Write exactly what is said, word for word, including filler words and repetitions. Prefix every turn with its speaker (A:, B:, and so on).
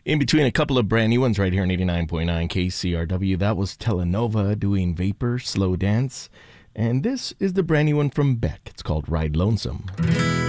A: In between a couple of brand new ones right here on eighty-nine point nine K C R W, that was Telenova doing Vapor, Slow Dance. And this is the brand new one from Beck. It's called Ride Lonesome.